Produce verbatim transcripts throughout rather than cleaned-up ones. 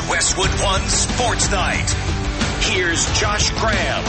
Westwood One Sports Night. Here's Josh Graham.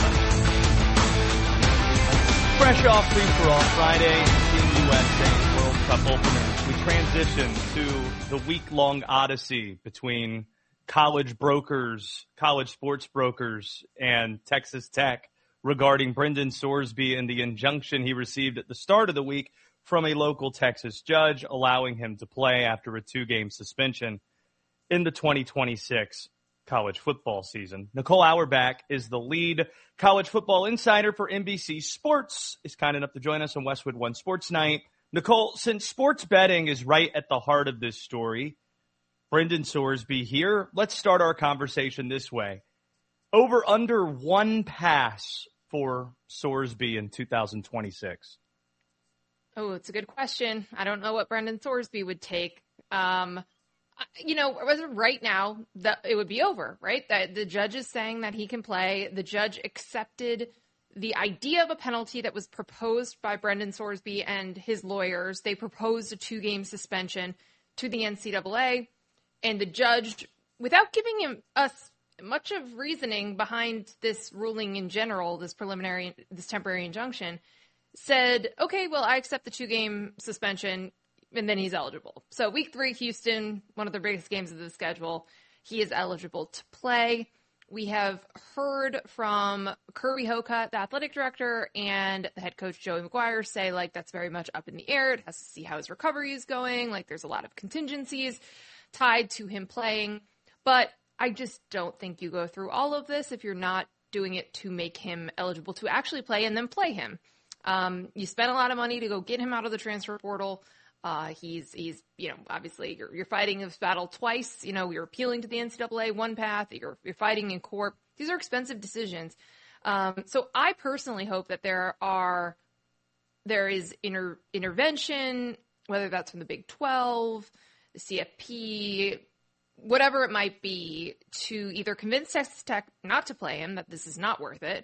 Fresh off free-for-all Friday in U S A World Cup openers, we transition to the week-long odyssey between college brokers, college sports brokers, and Texas Tech regarding Brendan Sorsby and the injunction he received at the start of the week from a local Texas judge allowing him to play after a two-game suspension in the twenty twenty-six college football season. Nicole Auerbach is the lead college football insider for N B C Sports, is kind enough to join us on Westwood One Sports Night. Nicole, since sports betting is right at the heart of this story, Brendan Sorsby here, let's start our conversation this way. Over under one pass for Sorsby in two thousand twenty-six. Oh, it's a good question. I don't know what Brendan Sorsby would take. Um, you know, right now, that it would be over, right? That the judge is saying that he can play. The judge accepted the idea of a penalty that was proposed by Brendan Sorsby and his lawyers. They proposed a two-game suspension to the N C double A, and the judge, without giving him us much of reasoning behind this ruling in general, this preliminary, this temporary injunction, said, okay, well, I accept the two-game suspension, and then he's eligible. So week three, Houston, one of the biggest games of the schedule, he is eligible to play. We have heard from Kirby Hocutt, the athletic director, and the head coach, Joey McGuire, say, like, that's very much up in the air. It has to see how his recovery is going. Like, there's a lot of contingencies tied to him playing. But I just don't think you go through all of this if you're not doing it to make him eligible to actually play and then play him. Um, you spent a lot of money to go get him out of the transfer portal. Uh, he's, he's, you know, obviously you're, you're fighting this battle twice. You know, you're appealing to the N C double A, one path, you're, you're fighting in court. These are expensive decisions. Um, so I personally hope that there are, there is inter, intervention, whether that's from the Big twelve, the C F P, whatever it might be, to either convince Texas Tech not to play him, that this is not worth it,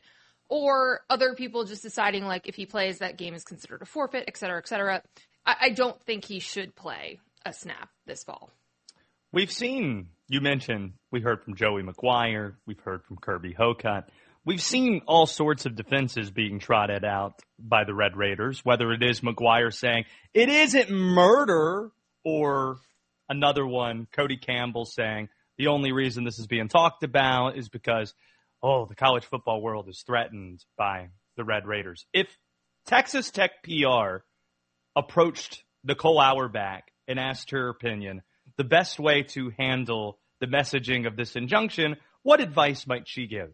or other people just deciding, like, if he plays, that game is considered a forfeit, et cetera, et cetera. I, I don't think he should play a snap this fall. We've seen, you mentioned, we heard from Joey McGuire, we've heard from Kirby Hocutt. We've seen all sorts of defenses being trotted out by the Red Raiders, whether it is McGuire saying, it isn't murder, or another one, Cody Campbell, saying, the only reason this is being talked about is because oh, the college football world is threatened by the Red Raiders. If Texas Tech P R approached Nicole Auerbach and asked her opinion, the best way to handle the messaging of this injunction, what advice might she give?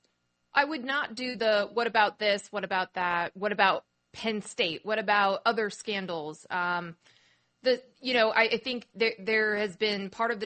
I would not do the, what about this, what about that, what about Penn State, what about other scandals? Um, the, you know, I, I think there, there has been part of the